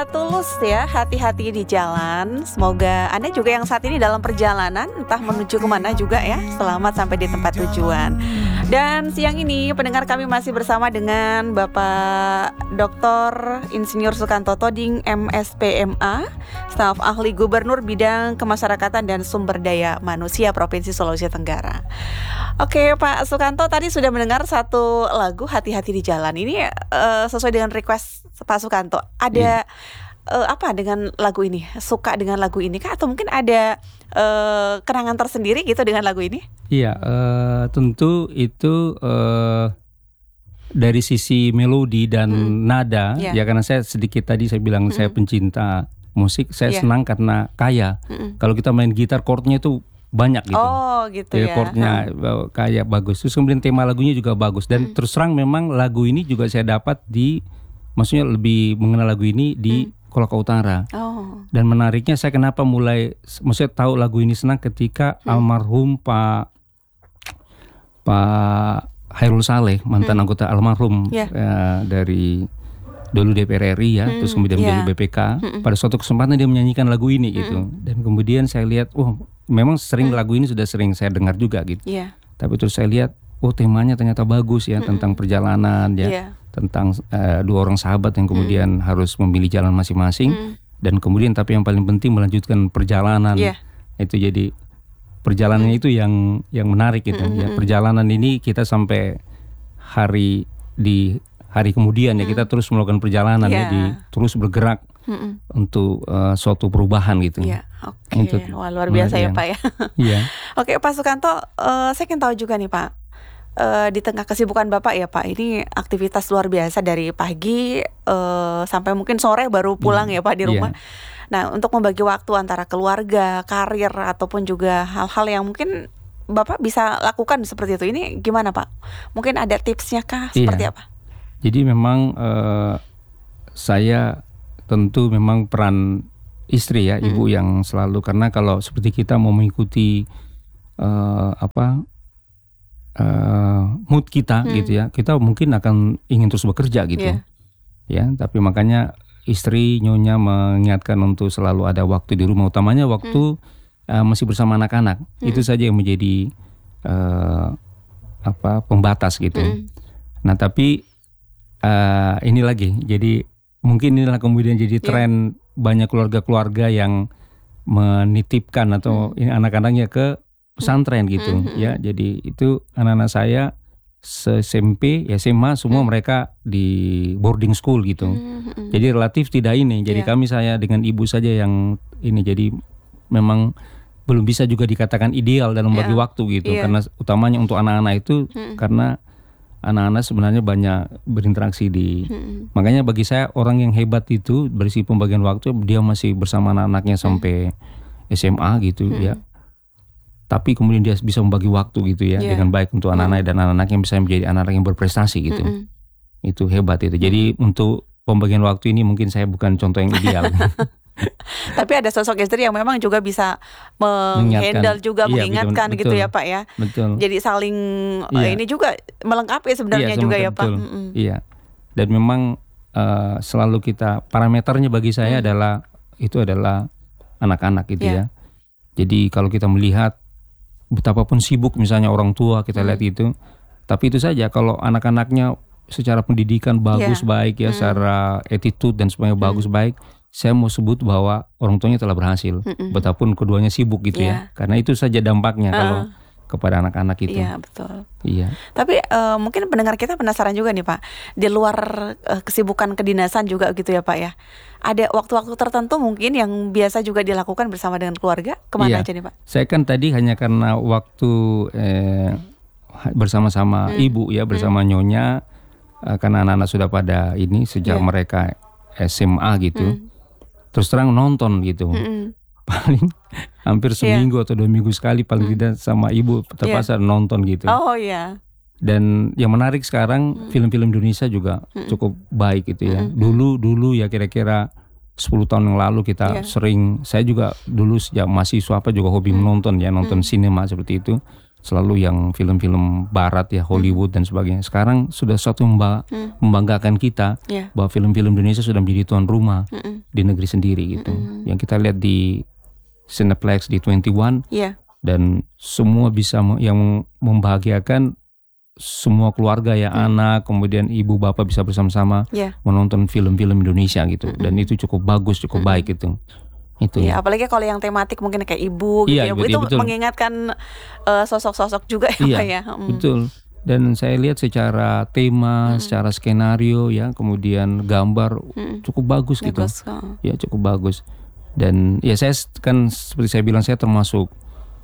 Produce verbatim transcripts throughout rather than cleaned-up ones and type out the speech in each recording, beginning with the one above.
Tulus ya, hati-hati di jalan. Semoga Anda juga yang saat ini dalam perjalanan, entah menuju kemana juga ya, selamat sampai di tempat tujuan. Dan siang ini pendengar kami masih bersama dengan Bapak Doktor Insinyur Sukanto Toding M Sph, staf ahli Gubernur Bidang Kemasyarakatan dan Sumber Daya Manusia Provinsi Sulawesi Tenggara. Oke Pak Sukanto, tadi sudah mendengar satu lagu Hati-hati di Jalan. Ini uh, sesuai dengan request Pak Sukanto. Ada uh, apa dengan lagu ini? Suka dengan lagu ini kah? Atau mungkin ada uh, kenangan tersendiri gitu dengan lagu ini? Iya, uh, tentu itu uh, dari sisi melodi dan hmm. nada. Yeah. Ya karena saya sedikit tadi saya bilang hmm. saya pencinta musik. Saya yeah. senang karena kaya. Hmm. Kalau kita main gitar, chordnya itu banyak gitu. Oh gitu ya. Chordnya hmm. kayak bagus. Terus kemudian tema lagunya juga bagus. Dan hmm. terus terang memang lagu ini juga saya dapat di, maksudnya lebih mengenal lagu ini di hmm. Kolaka Utara. Oh. Dan menariknya saya kenapa mulai, maksudnya tahu lagu ini senang ketika hmm. almarhum Pak Pak Hairul Saleh, mantan hmm. anggota almarhum yeah. uh, dari dulu D P R R I ya, hmm. terus kemudian yeah. menjadi B P K. Hmm. Pada suatu kesempatan dia menyanyikan lagu ini hmm. gitu. Dan kemudian saya lihat, oh memang sering hmm. lagu ini sudah sering saya dengar juga gitu. Yeah. Tapi terus saya lihat, oh temanya ternyata bagus ya, hmm. tentang perjalanan ya, yeah. tentang uh, dua orang sahabat yang kemudian hmm. harus memilih jalan masing-masing. Hmm. Dan kemudian tapi yang paling penting melanjutkan perjalanan. Yeah. Itu jadi perjalanannya hmm. itu yang yang menarik gitu hmm. ya. Perjalanan ini kita sampai hari di hari kemudian hmm. ya kita terus melakukan perjalanan yeah. ya, di terus bergerak hmm. untuk uh, suatu perubahan gitu. Yeah. Oke, okay. Wah luar biasa ya Pak ya. Iya. Oke Pak Sukanto, uh, saya ingin tahu juga nih Pak, uh, di tengah kesibukan Bapak ya Pak, ini aktivitas luar biasa dari pagi uh, sampai mungkin sore baru pulang hmm. ya Pak di rumah. Yeah. Nah, untuk membagi waktu antara keluarga, karir, ataupun juga hal-hal yang mungkin Bapak bisa lakukan seperti itu, ini gimana Pak? Mungkin ada tipsnya kah? Seperti iya. apa? Jadi memang uh, saya tentu memang peran istri ya, hmm. ibu yang selalu, karena kalau seperti kita mau mengikuti uh, apa uh, mood kita hmm. gitu ya, kita mungkin akan ingin terus bekerja gitu, yeah. ya. Tapi makanya istri Nyonya mengingatkan untuk selalu ada waktu di rumah, utamanya waktu hmm. uh, masih bersama anak-anak. Hmm. Itu saja yang menjadi uh, apa pembatas gitu. Hmm. Nah tapi uh, ini lagi, jadi mungkin inilah kemudian jadi tren yeah. banyak keluarga-keluarga yang menitipkan atau hmm. ini anak-anaknya ke pesantren gitu hmm. ya. Jadi itu anak-anak saya S M P, S M A semua hmm. mereka di boarding school gitu. Hmm. Jadi relatif tidak ini. Jadi yeah. kami saya dengan ibu saja yang ini. Jadi memang belum bisa juga dikatakan ideal dalam bagi yeah. waktu gitu. Yeah. Karena utamanya untuk anak-anak itu hmm. karena anak-anak sebenarnya banyak berinteraksi di. Hmm. Makanya bagi saya orang yang hebat itu berisi pembagian waktu, dia masih bersama anak-anaknya sampai hmm. S M A gitu hmm. ya. Tapi kemudian dia bisa membagi waktu gitu ya yeah. dengan baik untuk anak-anak mm. dan anak-anak yang bisa menjadi anak-anak yang berprestasi gitu. Mm-mm. Itu hebat itu. Jadi mm. untuk pembagian waktu ini mungkin saya bukan contoh yang ideal. Tapi ada sosok istri yang memang juga bisa menghandle juga, iya, mengingatkan betul, gitu betul. Ya Pak ya. Betul. Jadi saling iya. ini juga melengkapi sebenarnya iya, juga ya Pak. Iya. Dan memang uh, selalu kita parameternya bagi saya mm. adalah itu adalah anak-anak gitu yeah. ya. Jadi kalau kita melihat betapapun sibuk misalnya orang tua kita hmm. lihat itu, tapi itu saja kalau anak-anaknya secara pendidikan bagus yeah. baik ya, hmm. secara attitude dan semuanya hmm. bagus baik, saya mau sebut bahwa orang tuanya telah berhasil. Hmm. Betapun keduanya sibuk gitu yeah. ya, karena itu saja dampaknya uh. kalau kepada anak-anak itu. Iya betul. Iya. Tapi uh, mungkin pendengar kita penasaran juga nih Pak, di luar uh, kesibukan kedinasan juga gitu ya Pak ya, ada waktu-waktu tertentu mungkin yang biasa juga dilakukan bersama dengan keluarga, kemana iya. aja nih Pak? Saya kan tadi hanya karena waktu eh, bersama-sama hmm. ibu ya, bersama hmm. Nyonya, uh, karena anak-anak sudah pada ini sejak yeah. mereka S M A gitu, hmm. terus terang nonton gitu. Hmm. Paling hampir seminggu yeah. atau dua minggu sekali paling mm. tidak sama ibu terpaksa yeah. nonton gitu. Oh iya. Yeah. Dan yang menarik sekarang mm. film-film Indonesia juga mm. cukup baik gitu ya. Mm. Dulu dulu ya kira-kira sepuluh tahun yang lalu kita yeah. sering, saya juga dulu sejak mahasiswa apa juga hobi mm. menonton ya, nonton mm. sinema seperti itu. selalu yang film-film barat ya, Hollywood dan sebagainya. Sekarang sudah suatu memba- Hmm. membanggakan kita Ya. bahwa film-film Indonesia sudah menjadi tuan rumah Mm-mm. di negeri sendiri gitu. Mm-mm. Yang kita lihat di Cineplex di dua puluh satu Ya. dan semua bisa me- yang membahagiakan semua keluarga ya, Hmm. anak, kemudian ibu bapak bisa bersama-sama Ya. menonton film-film Indonesia gitu. Dan itu cukup bagus, cukup Mm-mm. baik gitu. Itu Ya, ya. apalagi kalau yang tematik mungkin kayak ibu gitu Iya, ya, Bu. ibu, Itu iya, betul. mengingatkan eh, sosok-sosok juga ya, Iya, Pak ya. Mm. Betul. Dan saya lihat secara tema, secara skenario ya, kemudian gambar Mm-mm. cukup bagus gitu. Bagus. Oh. Ya cukup bagus. Dan ya saya kan seperti saya bilang, saya termasuk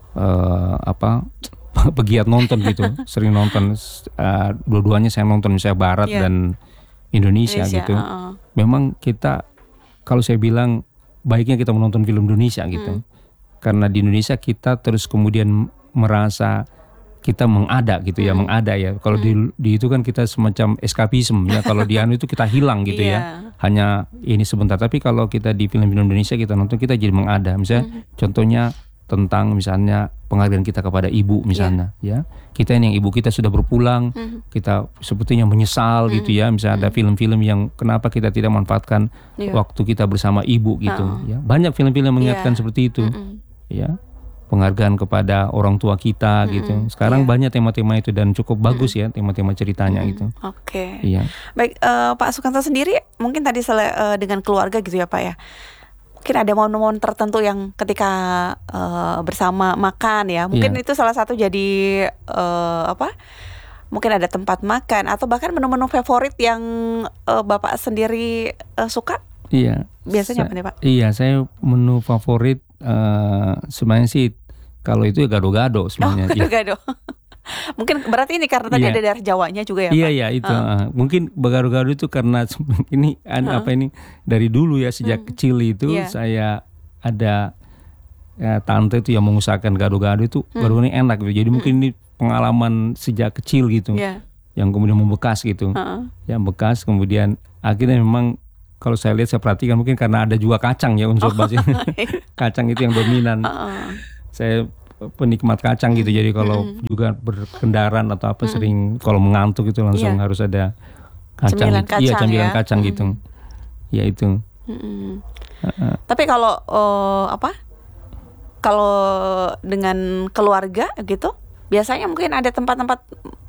eh, apa pegiat nonton gitu, sering nonton eh, dua-duanya saya nonton, misalnya Barat Iya. dan Indonesia, Indonesia, gitu. uh-uh. Memang kita, kalau saya bilang baiknya kita menonton film Indonesia gitu, karena di Indonesia kita terus kemudian merasa kita mengada gitu ya, mengada ya. Kalau di, di itu kan kita semacam eskapisme ya. Kalau di anu itu kita hilang gitu Iya. ya. Hanya ini sebentar. Tapi kalau kita di film-film Indonesia kita nonton, kita jadi mengada. Misalnya contohnya tentang misalnya penghargaan kita kepada ibu misalnya ya. Kita ini yang ibu kita sudah berpulang, kita sepertinya menyesal gitu ya. Misalnya ada film-film yang kenapa kita tidak manfaatkan Iya. waktu kita bersama ibu gitu ya. Banyak film-film yang mengingatkan Iya. seperti itu. Mm-mm. Ya. Penghargaan kepada orang tua kita gitu. Sekarang Iya. banyak tema-tema itu dan cukup bagus ya tema-tema ceritanya itu. Oke. Iya. Baik, eh, Pak Sukanto sendiri mungkin tadi sele- eh, dengan keluarga gitu ya Pak ya. Mungkin ada momen-momen tertentu yang ketika eh, bersama makan ya. Mungkin Iya. itu salah satu jadi eh, apa? Mungkin ada tempat makan atau bahkan menu-menu favorit yang eh, Bapak sendiri eh, suka. Iya. Biasanya Sa- apa nih, Pak? Iya, saya menu favorit eh, sebenarnya sih kalau itu ya gado-gado Oh, sebenarnya. Iya. gado-gado. Mungkin berarti ini karena tadi Iya. ada daerah Jawanya juga ya, Iya Pak? ya itu ah. Mungkin gado-gado itu karena ini an- apa ini dari dulu ya, sejak kecil itu Iya. saya ada ya, tante itu yang mengusahakan gado-gado itu gado ini enak gitu. Jadi mungkin ini pengalaman sejak kecil gitu Iya. yang kemudian membekas gitu. Heeh. Ya bekas, kemudian akhirnya memang kalau saya lihat, saya perhatikan mungkin karena ada juga kacang ya, unsur basi kacang itu yang dominan. Heeh. Saya penikmat kacang gitu, jadi kalau juga berkendaraan atau apa sering kalau mengantuk itu langsung Iya. harus ada kacang. Cemilan gitu. Iya, kacang camilan ya. kacang gitu. Ya itu. Mm-mm. Tapi kalau eh, apa? Kalau dengan keluarga gitu, biasanya mungkin ada tempat-tempat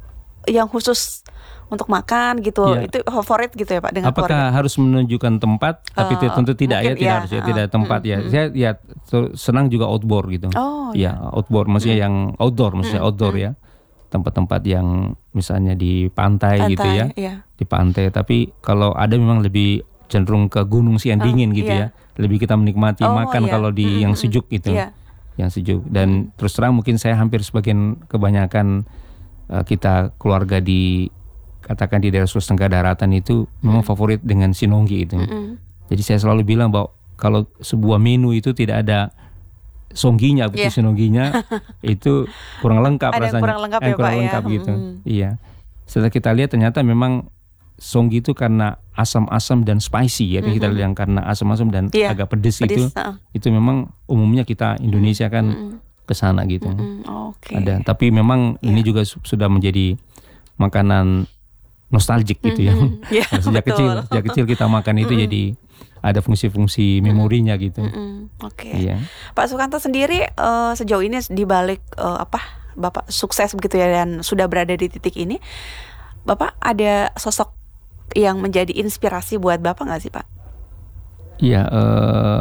yang khusus untuk makan gitu. Iya. Itu favorit gitu ya Pak dengan Apakah keluarga. harus menunjukkan tempat? Tapi Eh, tentu tidak ya, mungkin tidak iya, harus ya, uh, tidak tempat ya. Saya ya tu- senang juga outdoor gitu. Oh, Ya, outdoor maksudnya yang outdoor, maksudnya outdoor ya. Tempat-tempat yang misalnya di pantai, Pantai, gitu ya. iya. Di pantai, tapi kalau ada memang lebih cenderung ke gunung sih yang Oh, dingin gitu iya. ya. Lebih kita menikmati Oh, makan iya. kalau di Mm-mm, yang mm-mm. sejuk gitu. Iya. Yang sejuk, dan terus terang mungkin saya hampir sebagian kebanyakan uh, kita keluarga di katakan di daerah Sulawesi Tenggara Daratan itu memang favorit dengan sinonggi itu. Mm-mm. Jadi saya selalu bilang bahwa kalau sebuah menu itu tidak ada songginya, betul Iya. sinongginya itu kurang lengkap Ada yang rasanya. kurang lengkap Eh, ya, kurang Pak, ya. lengkap gitu. Mm. Iya. Setelah kita lihat ternyata memang songgi itu karena asam-asam dan spicy ya. Kita bilang karena asam-asam dan Iya, agak pedes, Pedis, itu heeh. itu memang umumnya kita Indonesia kan ke sana gitu. Mm, Oke. Ada, tapi memang ini juga su- sudah menjadi makanan nostalgic gitu ya. Iya, Nah, sejak betul. kecil, sejak kecil kita makan itu jadi ada fungsi-fungsi memorinya gitu. Mm, Oke. Iya. Pak Sukanto sendiri eh, sejauh ini di balik eh, apa Bapak sukses begitu ya dan sudah berada di titik ini, Bapak ada sosok yang menjadi inspirasi buat Bapak nggak sih Pak? Iya, eh,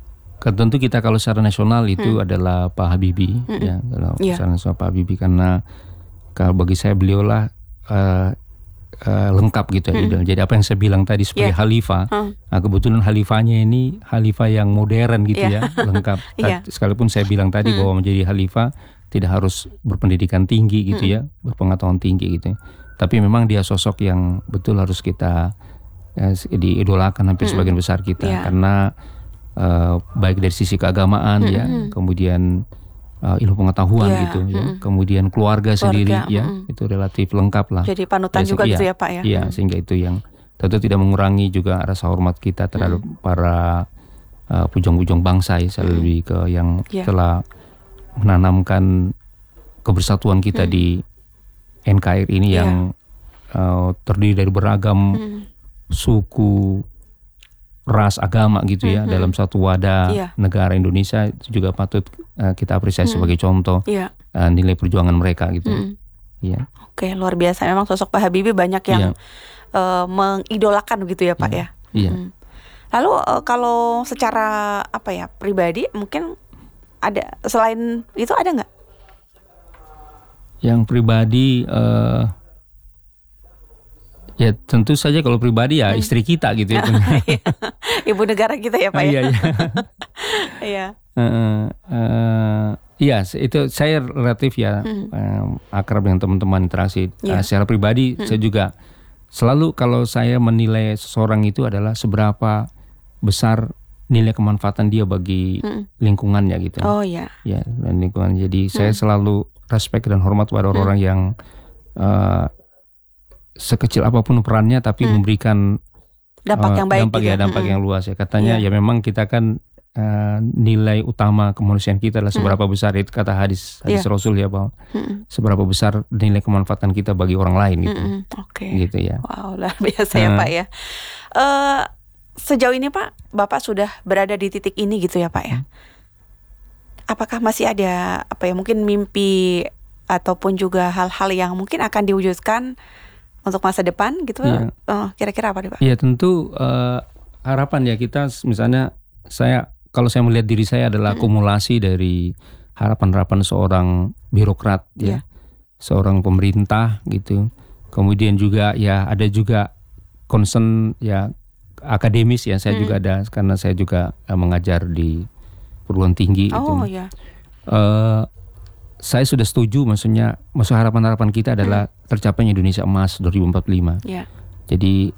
kan tentu kita kalau secara nasional itu adalah Pak Habibie, ya, kalau Iya. secara nasional Pak Habibie, karena kalau bagi saya beliaulah eh, eh, lengkap gitu ya. idol. Jadi apa yang saya bilang tadi sebagai Iya. khalifah, Hmm. nah kebetulan khalifahnya ini khalifah yang modern gitu Iya. ya, lengkap. Iya. Sekalipun saya bilang tadi bahwa menjadi khalifah tidak harus berpendidikan tinggi gitu ya, berpengetahuan tinggi gitu. Tapi memang dia sosok yang betul harus kita ya, diidolakan hampir sebagian besar kita, Iya. karena eh, baik dari sisi keagamaan ya, kemudian eh, ilmu pengetahuan Iya, gitu ya, kemudian keluarga, sendiri ya, itu relatif lengkap lah. Jadi panutan Ya, juga iya, gitu ya Pak ya? Iya, sehingga itu yang tentu tidak mengurangi juga rasa hormat kita terhadap para uh, pujang-pujang bangsa ya, saya lebih ke yang Iya. telah menanamkan kebersatuan kita Hmm. di N K R I ini Iya. yang uh, terdiri dari beragam Hmm. suku, ras, agama gitu ya, Mhm. dalam satu wadah Iya. negara Indonesia, itu juga patut uh, kita apresiasi Hmm. sebagai contoh Iya. uh, nilai perjuangan mereka gitu. Hmm. Iya. Oke, luar biasa. Memang sosok Pak Habibie banyak yang Iya. eh, mengidolakan gitu ya Pak Iya. ya. Iya. Hmm. Lalu eh, kalau secara apa ya pribadi mungkin ada selain itu ada nggak? Yang pribadi eh, ya tentu saja kalau pribadi ya Hmm. istri kita gitu ya. Iya. Ibu negara kita ya Pak ya. Iya, iya. Iya. Eh, eh, Iya, itu saya relatif ya Hmm. eh, akrab dengan teman-teman interaksi. Iya. Eh, secara pribadi saya juga selalu kalau saya menilai seseorang itu adalah seberapa besar nilai kemanfaatan dia bagi Hmm. lingkungannya gitu. Oh iya. Ya, dan lingkungan. Jadi saya selalu respect dan hormat pada orang-orang yang eh, sekecil apapun perannya tapi Hmm. memberikan Dampak eh, yang baik dampak gitu ya ya. dampak Hmm. yang luas ya. Katanya Iya. ya memang kita kan eh, nilai utama kemanusiaan kita adalah seberapa besar, itu kata hadis hadis Iya. Rasul ya, bahwa Hmm. seberapa besar nilai kemanfaatan kita bagi orang lain gitu. Hmm. Oke. Gitu ya. Wow, luar biasa ya Hmm. Pak ya. Eh sejauh ini Pak, Bapak sudah berada di titik ini gitu ya Pak ya. Apakah masih ada apa ya mungkin mimpi ataupun juga hal-hal yang mungkin akan diwujudkan untuk masa depan gitu? Iya. Eh, kira-kira apa nih Pak? Ya tentu eh, harapan ya kita, misalnya saya kalau saya melihat diri saya adalah akumulasi dari harapan-harapan seorang birokrat Iya. ya, seorang pemerintah gitu. Kemudian juga ya ada juga concern ya akademis ya, saya Mm. juga ada karena saya juga eh, mengajar di perguruan tinggi Oh itu. ya. Eh, saya sudah setuju, maksudnya maksud harapan-harapan kita adalah tercapainya Indonesia Emas dua ribu empat puluh lima. Ya. Jadi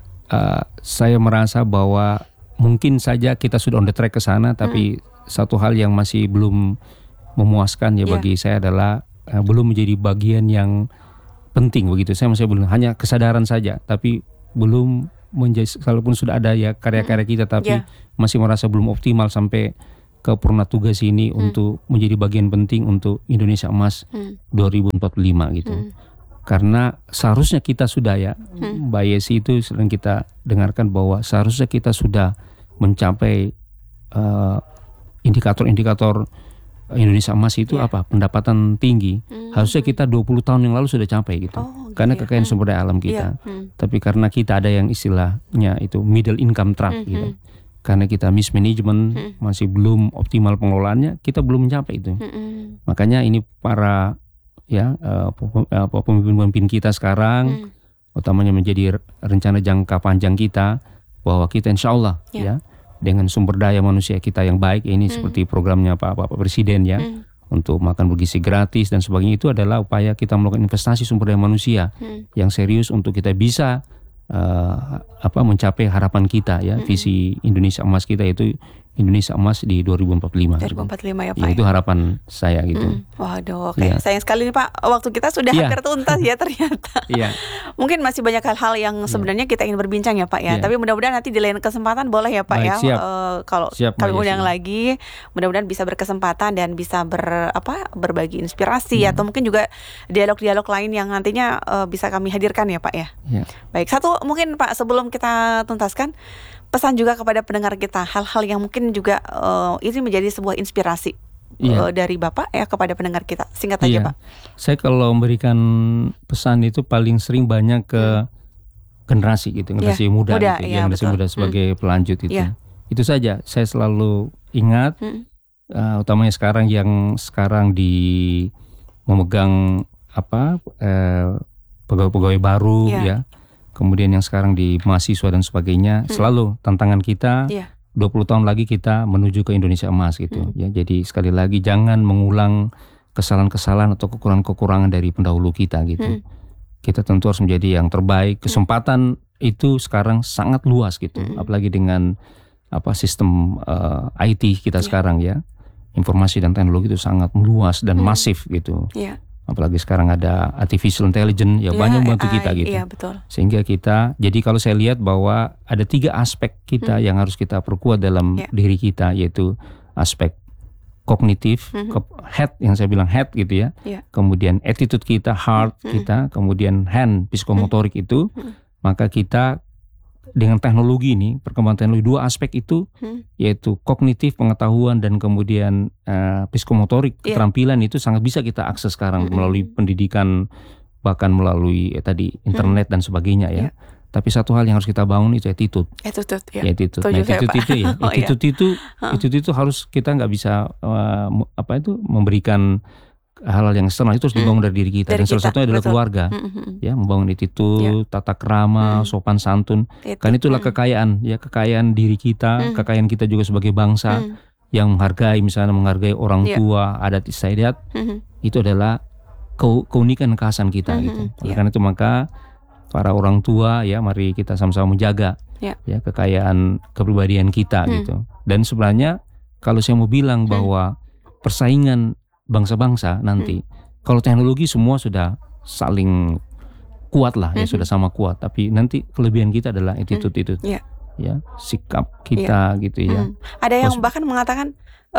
uh, saya merasa bahwa mungkin saja kita sudah on the track ke sana, tapi satu hal yang masih belum memuaskan ya Iya. bagi saya adalah uh, belum menjadi bagian yang penting begitu. Saya masih belum, hanya kesadaran saja, tapi belum menjadi, kalaupun sudah ada ya karya-karya kita, tapi Iya. masih merasa belum optimal sampai ke purna tugas ini untuk menjadi bagian penting untuk Indonesia Emas Hmm. dua ribu empat puluh lima gitu. Hmm. Karena seharusnya kita sudah ya, Mbak Yesi, itu sering kita dengarkan bahwa seharusnya kita sudah mencapai eh, indikator-indikator Indonesia Emas itu Iya. apa? Pendapatan tinggi. Hmm. Harusnya kita dua puluh tahun yang lalu sudah capai gitu. Oh, gitu Karena ya. kekayaan Hmm. sumber daya alam kita. Iya. Hmm. Tapi karena kita ada yang istilahnya itu middle income trap Hmm. gitu. Karena kita mismanagement, Hmm. masih belum optimal pengelolaannya, kita belum mencapai itu. Hmm. Makanya ini para ya eh, pem- eh, pemimpin-pemimpin kita sekarang, Hmm. utamanya menjadi re- rencana jangka panjang kita, bahwa kita insya Allah Ya. ya dengan sumber daya manusia kita yang baik, ini seperti programnya Pak Bapak Presiden ya, Hmm. untuk makan bergizi gratis dan sebagainya, itu adalah upaya kita melakukan investasi sumber daya manusia Hmm. yang serius untuk kita bisa eh, apa mencapai harapan kita ya, visi Indonesia Emas kita, yaitu Indonesia Emas di dua ribu empat puluh lima. dua ribu empat puluh lima ya Pak. Ya, ya? itu harapan saya gitu. Hmm. Waduh, oke. Iya. Sayang sekali nih Pak, waktu kita sudah Iya. hampir tuntas ya ternyata. Iya. Mungkin masih banyak hal-hal yang sebenarnya kita ingin berbincang ya Pak ya. Iya. Tapi mudah-mudahan nanti di lain kesempatan boleh ya Pak Baik, ya. siap. Eh, kalau Siap, Mbak kami undang Yesi. lagi, mudah-mudahan bisa berkesempatan dan bisa ber apa berbagi inspirasi Iya. atau mungkin juga dialog-dialog lain yang nantinya eh, bisa kami hadirkan ya Pak ya. Ya. Baik, satu mungkin Pak sebelum kita tuntaskan, pesan juga kepada pendengar kita hal-hal yang mungkin juga eh, ini menjadi sebuah inspirasi Iya. eh, dari Bapak ya kepada pendengar kita. Singkat aja Iya. Pak. Saya kalau memberikan pesan itu paling sering banyak ke generasi gitu, generasi Iya, muda, muda, gitu, iya, generasi betul. muda sebagai pelanjut itu. Iya. Itu saja. Saya selalu ingat, Hmm. eh, utamanya sekarang yang sekarang di memegang apa eh, pegawai-pegawai baru Iya. ya. Kemudian yang sekarang di mahasiswa dan sebagainya, selalu tantangan kita Iya. dua puluh tahun lagi kita menuju ke Indonesia Emas gitu ya. Jadi sekali lagi jangan mengulang kesalahan-kesalahan atau kekurangan-kekurangan dari pendahulu kita gitu. Hmm. Kita tentu harus menjadi yang terbaik. Kesempatan itu sekarang sangat luas gitu. Apalagi dengan apa sistem eh, I T kita sekarang ya. Informasi dan teknologi itu sangat luas dan masif gitu. Iya. Apalagi sekarang ada artificial intelligence ya, Iya, banyak membantu A I, kita gitu. Iya, betul. Sehingga kita, jadi kalau saya lihat bahwa ada tiga aspek kita yang harus kita perkuat dalam Ya. diri kita, yaitu aspek kognitif, Mhm. ke- head yang saya bilang head gitu ya. Iya. Kemudian attitude kita, heart Mhm. kita, kemudian hand, psikomotorik itu, Mhm. maka kita dengan teknologi ini, perkembangan teknologi dua aspek itu Mhm. yaitu kognitif, pengetahuan dan kemudian eh, psikomotorik, Iya. keterampilan itu sangat bisa kita akses sekarang Mhm. melalui pendidikan, bahkan melalui eh, tadi internet dan sebagainya ya. Iya. Tapi satu hal yang harus kita bangun itu attitude. Attitude ya. Ya, attitude. Setuju Nah, saya, attitude Pak. itu ya, Oh, iya. attitude itu, Heeh. attitude itu harus kita nggak bisa eh, mu- apa itu memberikan hal-hal yang eksternal, itu harus Hmm. dibangun dari diri kita. Dari Dan salah kita, satunya adalah betul. keluarga, Mhm. ya, membangun attitude, tata krama, Hmm. sopan santun. Itu. Kan itulah Hmm. kekayaan, ya, kekayaan diri kita, Hmm. kekayaan kita juga sebagai bangsa Hmm. yang menghargai, misalnya menghargai orang Iya. tua, adat istiadat, Mhm. itu adalah keu- keunikan kekhasan kita Mhm. gitu. Oleh Iya. karena itu maka para orang tua ya, mari kita sama-sama menjaga Ya. ya kekayaan kepribadian kita Hmm. gitu. Dan sebenarnya kalau saya mau bilang Hmm. bahwa persaingan bangsa-bangsa nanti, kalau teknologi semua sudah saling kuat lah ya, Mhm. sudah sama kuat, tapi nanti kelebihan kita adalah attitude itu. Iya. Ya, sikap kita gitu ya. Hmm. Ada yang Terus- bahkan mengatakan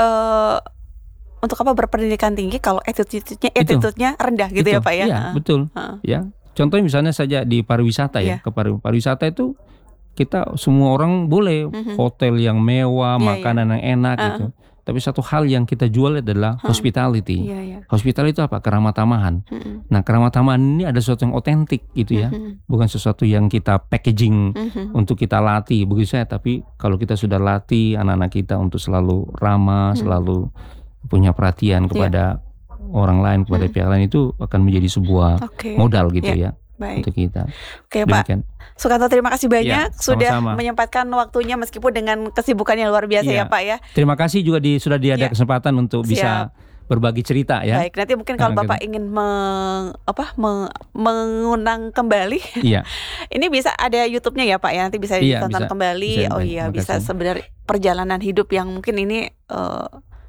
eh untuk apa berpendidikan tinggi kalau attitude-nya attitude-nya rendah gitu Itu, ya Pak ya. Iya, Heeh. betul. Heeh. Ya, contohnya misalnya saja di pariwisata Iya. ya, ke pari- pariwisata itu kita semua orang boleh Mhm. hotel yang mewah, Iya, makanan yang enak Heeh. gitu. Tapi satu hal yang kita jual adalah Heeh. hospitality. Iya, iya. Hospitality itu apa? Keramah tamahan. Mhm. Nah, keramah tamahan ini ada sesuatu yang otentik gitu ya, Mhm. bukan sesuatu yang kita packaging Mhm. untuk kita latih begitu saya. Tapi kalau kita sudah latih anak-anak kita untuk selalu ramah, Hmm. selalu punya perhatian kepada orang lain, kepada Hmm. pihak lain, itu akan menjadi sebuah Oke. modal gitu Iya. ya Baik. untuk kita. Oke Pak. Demikian. Sukanto, terima kasih banyak Iya, sudah sama-sama. menyempatkan waktunya meskipun dengan kesibukan yang luar biasa Iya. ya Pak ya. Terima kasih juga di, sudah ada Iya. kesempatan untuk bisa berbagi cerita ya. Baik, nanti mungkin kalau Nah, Bapak ingin meng, apa meng- mengundang kembali, Iya, ini bisa ada YouTube-nya ya Pak ya. Nanti bisa Iya, ditonton bisa. kembali. Bisa, Oh baik, iya, terima bisa kasih. sebenarnya perjalanan hidup yang mungkin ini eh,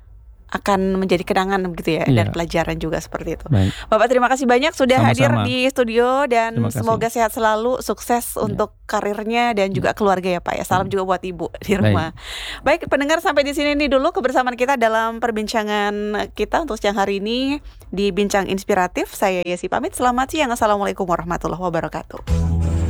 akan menjadi kenangan begitu ya, dan Iya. pelajaran juga seperti itu. baik. Bapak terima kasih banyak sudah hadir Sama-sama. di studio dan Terima kasih. semoga sehat selalu, sukses untuk karirnya dan juga keluarga ya Pak ya. Salam juga buat Ibu di rumah. Baik, pendengar, sampai di sini nih dulu kebersamaan kita dalam perbincangan kita untuk siang hari ini di Bincang Inspiratif. Saya Yesi pamit. Selamat siang. Assalamualaikum warahmatullahi wabarakatuh.